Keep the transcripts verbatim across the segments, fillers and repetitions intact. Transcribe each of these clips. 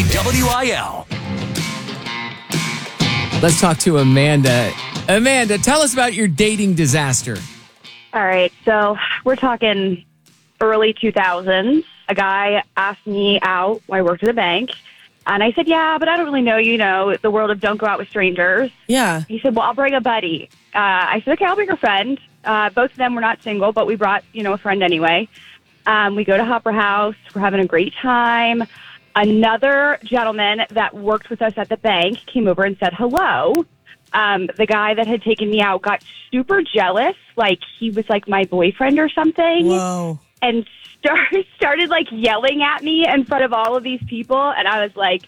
W I L. Let's talk to Amanda. Amanda, tell us about your dating disaster. All right, so we're talking early two thousands. A guy asked me out when I worked at a bank, and I said, yeah, but I don't really know you, you know, the world of don't go out with strangers. Yeah. He said, well, I'll bring a buddy. Uh, I said, okay, I'll bring a friend. Uh, both of them were not single, but we brought, you know, a friend anyway. Um, we go to Hopper House. We're having a great time. Another gentleman that worked with us at the bank came over and said hello. Um, the guy that had taken me out got super jealous, like he was like my boyfriend or something. Whoa. And start, started like yelling at me in front of all of these people. And I was like,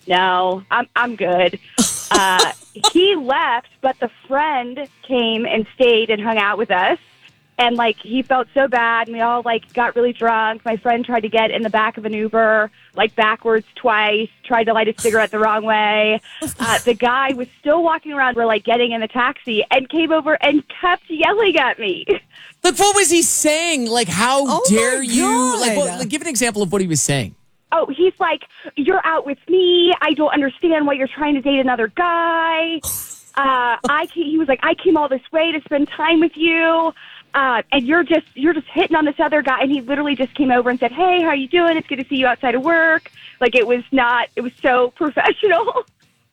no, I'm I'm good. Uh, he left, but the friend came and stayed and hung out with us. And like he felt so bad, and we all like got really drunk. My friend tried to get in the back of an Uber, like backwards twice, tried to light a cigarette the wrong way. Uh, the guy was still walking around. We're like getting in the taxi, and came over and kept yelling at me. Like, what was he saying? Like, how Oh dare my you? God. Like, what, like, give an example of what he was saying. Oh, he's like, you're out with me. I don't understand why you're trying to date another guy. Uh, I came, he was like, I came all this way to spend time with you. Uh, and you're just you're just hitting on this other guy. And he literally just came over and said, hey, how are you doing? It's good to see you outside of work. Like, it was not, it was so professional.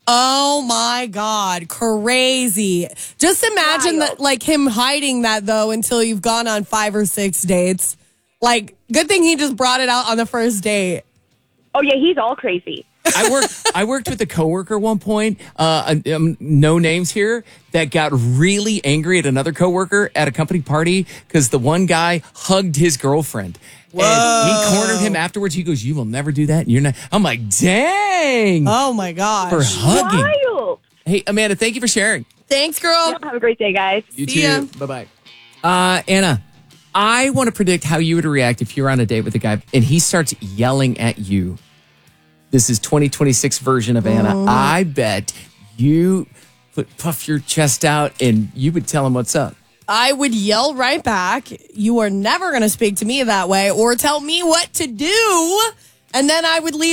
Oh my God. Crazy. Just imagine Wild. that, like him hiding that though until you've gone on five or six dates. Like, good thing he just brought it out on the first date. Oh, yeah, he's all crazy. I worked. I worked with a coworker at one point. Uh, um, no names here. That got really angry at another coworker at a company party because the one guy hugged his girlfriend. Whoa. And he cornered him afterwards. He goes, "You will never do that." And you're not. I'm like, dang. Oh my gosh. For hugging. Wild. Hey, Amanda, thank you for sharing. Thanks, girl. Yep, have a great day, guys. You See ya. too. Bye bye. Uh, Anna, I want to predict how you would react if you're on a date with a guy and he starts yelling at you. This is twenty twenty-six version of Anna. Mm. I bet you would puff your chest out and you would tell him what's up. I would yell right back, you are never going to speak to me that way or tell me what to do. And then I would leave.